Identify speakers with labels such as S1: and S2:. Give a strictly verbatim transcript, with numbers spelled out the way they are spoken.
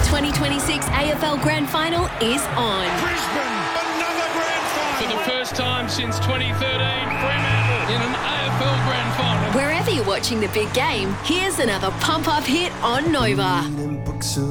S1: twenty twenty-six A F L Grand Final is on.
S2: Brisbane, another grand final.
S3: For the first time since twenty thirteen, Fremantle in an A F L Grand Final.
S1: Wherever you're watching the big game, here's another pump-up hit on Nova.